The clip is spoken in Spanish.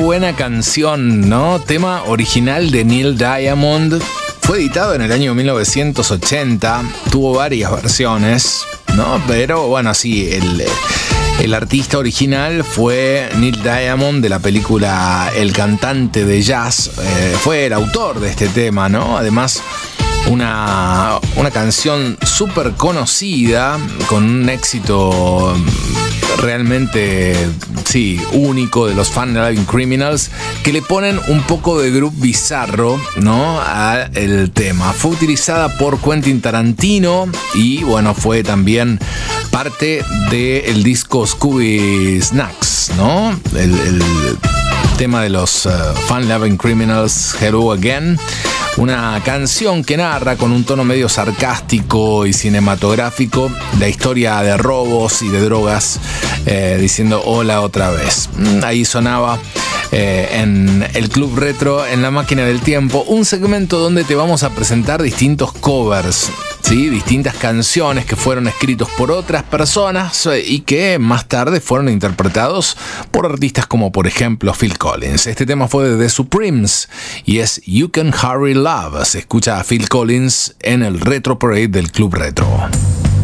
buena canción, ¿no? Tema original de Neil Diamond. Fue editado en el año 1980. Tuvo varias versiones, ¿no? Pero bueno, sí, el artista original fue Neil Diamond de la película El cantante de jazz. Fue el autor de este tema, ¿no? Además, una canción súper conocida, con un éxito realmente, sí, único de los Fun Loving Criminals, que le ponen un poco de groove bizarro, ¿no?, al tema. Fue utilizada por Quentin Tarantino y, bueno, fue también parte del disco Scooby Snacks, ¿no? El tema de los Fun Loving Criminals, Hello Again. Una canción que narra con un tono medio sarcástico y cinematográfico la historia de robos y de drogas, diciendo hola otra vez. Ahí sonaba en el Club Retro, en la máquina del tiempo, un segmento donde te vamos a presentar distintos covers, ¿sí? Distintas canciones que fueron escritos por otras personas y que más tarde fueron interpretados por artistas como, por ejemplo, Phil Collins. Este tema fue de The Supremes y es You Can Hurry Love. Se escucha a Phil Collins en el Retro Parade del Club Retro.